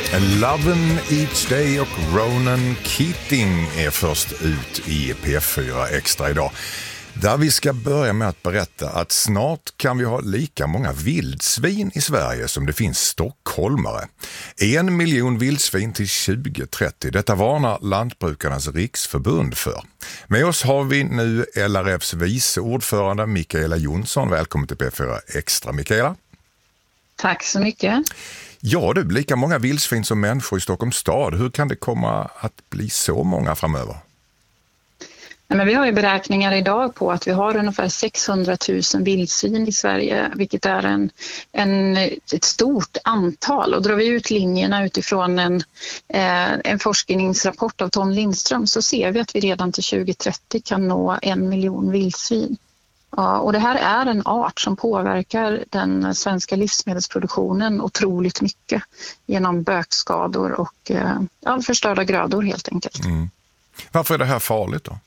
Loven Each Day och Ronan Keating är först ut i P4 Extra idag. Där vi ska börja med att berätta att snart kan vi ha lika många vildsvin i Sverige som det finns stockholmare. 1 miljon vildsvin till 2030. Detta varnar Lantbrukarnas riksförbund för. Med oss har vi nu LRFs vice ordförande Mikaela Jonsson. Välkommen till P4 Extra, Mikaela. Tack så mycket. Ja, det blir lika många vildsvin som människor i Stockholms stad. Hur kan det komma att bli så många framöver? Men vi har ju beräkningar idag på att vi har ungefär 600 000 vildsvin i Sverige, vilket är ett stort antal. Och drar vi ut linjerna utifrån en forskningsrapport av Tom Lindström så ser vi att vi redan till 2030 kan nå 1 miljon vildsvin. Ja, och det här är en art som påverkar den svenska livsmedelsproduktionen otroligt mycket genom bökskador och förstörda grödor helt enkelt. Mm. Varför är det här farligt då?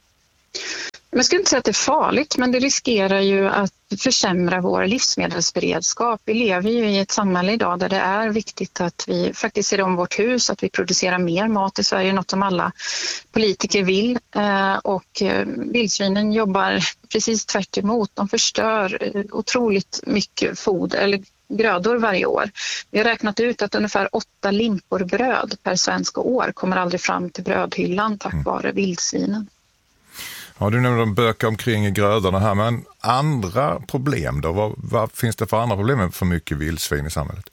Jag skulle inte säga att det är farligt, men det riskerar ju att försämra vår livsmedelsberedskap. Vi lever ju i ett samhälle idag där det är viktigt att vi faktiskt ser om vårt hus, att vi producerar mer mat i Sverige, något som alla politiker vill. Och vildsvinen jobbar precis tvärt emot. De förstör otroligt mycket foder eller grödor varje år. Vi har räknat ut att ungefär 8 limpor bröd per svensk år kommer aldrig fram till brödhyllan tack vare vildsvinen. Ja, du nämnde de bökar omkring i grödorna här, men andra problem då? Vad finns det för andra problem med för mycket vildsvin i samhället?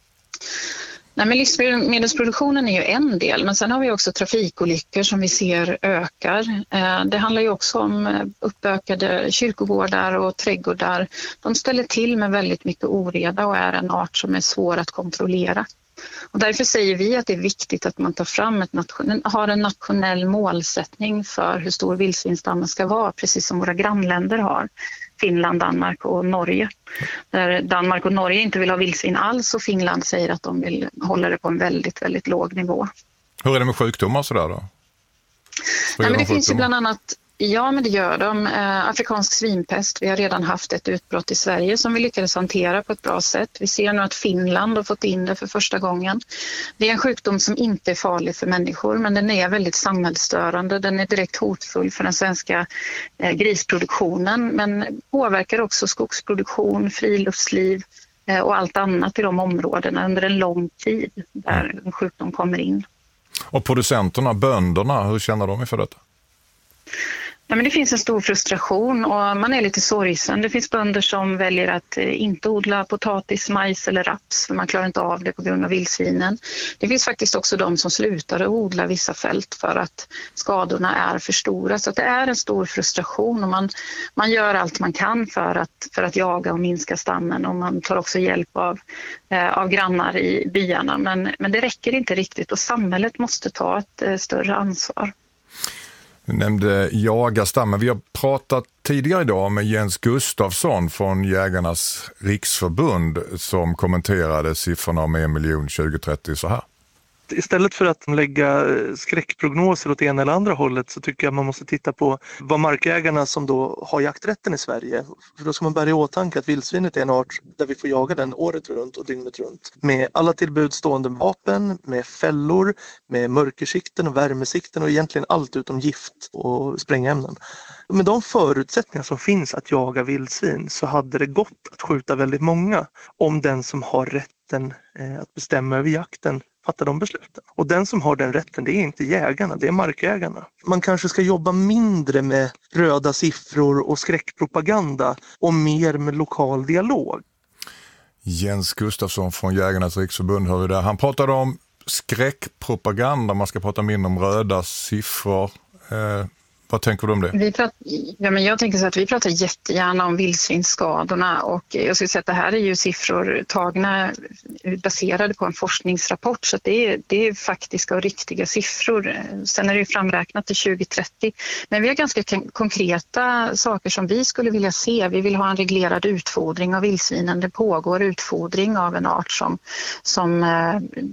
Nej, men livsmedelsproduktionen är ju en del, men sen har vi också trafikolyckor som vi ser ökar. Det handlar ju också om uppökade kyrkogårdar och trädgårdar. De ställer till med väldigt mycket oreda och är en art som är svår att kontrollera. Och därför säger vi att det är viktigt att man tar fram har en nationell målsättning för hur stor vildsvinsstammen ska vara, precis som våra grannländer har. Finland, Danmark och Norge. Där Danmark och Norge inte vill ha vildsvin alls och Finland säger att de vill hålla det på en väldigt, väldigt låg nivå. Hur är det med sjukdomar sådär då? Nej, men det finns ju bland annat. Ja, men det gör de. Afrikansk svinpest, vi har redan haft ett utbrott i Sverige som vi lyckades hantera på ett bra sätt. Vi ser nu att Finland har fått in det för första gången. Det är en sjukdom som inte är farlig för människor, men den är väldigt samhällsstörande. Den är direkt hotfull för den svenska grisproduktionen, men påverkar också skogsproduktion, friluftsliv och allt annat i de områdena under en lång tid där en sjukdom kommer in. Och producenterna, bönderna, hur känner de för detta? Ja, men det finns en stor frustration och man är lite sorgsen. Det finns bönder som väljer att inte odla potatis, majs eller raps för man klarar inte av det på grund av vildsvinen. Det finns faktiskt också de som slutar att odla vissa fält för att skadorna är för stora. Så att det är en stor frustration och man gör allt man kan för att jaga och minska stammen och man tar också hjälp av grannar i byarna. Men det räcker inte riktigt och samhället måste ta ett större ansvar. Du nämnde jagarstammen. Vi har pratat tidigare idag med Jens Gustafsson från Jägarnas riksförbund som kommenterade siffrorna om 1 miljon 2030 så här. Istället för att lägga skräckprognoser åt ena eller andra hållet så tycker jag man måste titta på vad markägarna som då har jakträtten i Sverige. För då ska man bära i åtanke att vildsvinet är en art där vi får jaga den året runt och dygnet runt. Med alla tillbudstående vapen, med fällor, med mörkersikten och värmesikten och egentligen allt utom gift och sprängämnen. Med de förutsättningar som finns att jaga vildsvin så hade det gått att skjuta väldigt många om den som har rätten att bestämma över jakten fattar de besluten. Och den som har den rätten, det är inte jägarna, det är markägarna. Man kanske ska jobba mindre med röda siffror och skräckpropaganda och mer med lokal dialog. Jens Gustafsson från Jägarnas riksförbund hör vi där. Han pratade om skräckpropaganda, man ska prata mindre om röda siffror. Vad tänker du om det? Jag tänker så att vi pratar jättegärna om vildsvinsskadorna och jag skulle säga att det här är ju siffror tagna baserade på en forskningsrapport så att det är faktiska och riktiga siffror. Sen är det ju framräknat till 2030. Men vi har ganska konkreta saker som vi skulle vilja se. Vi vill ha en reglerad utfodring av vildsvinen. Det pågår utfodring av en art som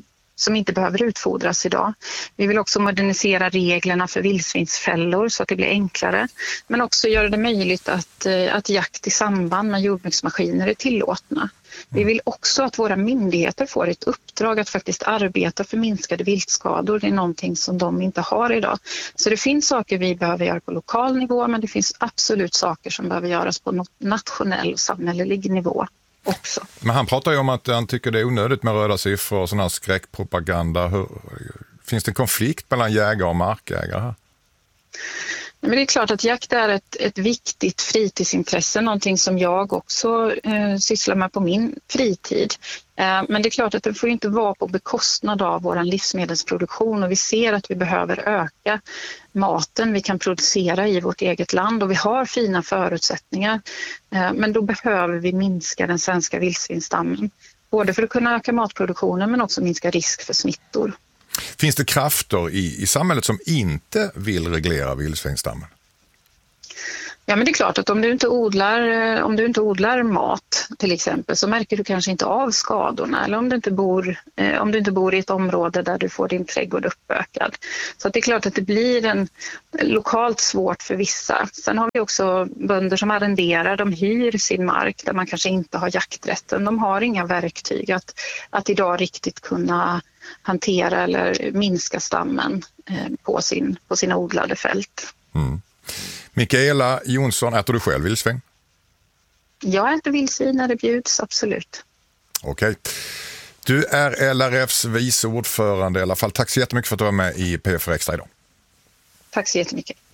som inte behöver utfodras idag. Vi vill också modernisera reglerna för vildsvinsfällor så att det blir enklare. Men också göra det möjligt att jakt i samband med jordbruksmaskiner är tillåtna. Vi vill också att våra myndigheter får ett uppdrag att faktiskt arbeta för minskade viltskador. Det är någonting som de inte har idag. Så det finns saker vi behöver göra på lokal nivå, men det finns absolut saker som behöver göras på nationell och samhällelig nivå också. Men han pratar ju om att han tycker det är onödigt med röda siffror och sån här skräckpropaganda. Finns det en konflikt mellan jägare och markägare här? Men det är klart att jakt är ett viktigt fritidsintresse, någonting som jag också sysslar med på min fritid. Men det är klart att det får inte vara på bekostnad av vår livsmedelsproduktion, och vi ser att vi behöver öka maten vi kan producera i vårt eget land och vi har fina förutsättningar. Men då behöver vi minska den svenska vildsvinsstammen, både för att kunna öka matproduktionen men också minska risk för smittor. Finns det krafter i samhället som inte vill reglera vildsvinsstammen? Ja, men det är klart att om du inte odlar mat till exempel, så märker du kanske inte av skadorna, eller om du inte bor i ett område där du får din trädgård uppökad. Så att det är klart att det blir lokalt svårt för vissa. Sen har vi också bönder som arrenderar, de hyr sin mark där man kanske inte har jakträtten. De har inga verktyg att idag riktigt kunna hantera eller minska stammen på sina odlade fält. Mm. Mikaela Jonsson, äter du själv vildsvin? Jag äter vildsvin när det bjuds, absolut. Okej. Du är LRFs vice ordförande i alla fall. Tack så jättemycket för att du var med i PF Extra idag. Tack så jättemycket.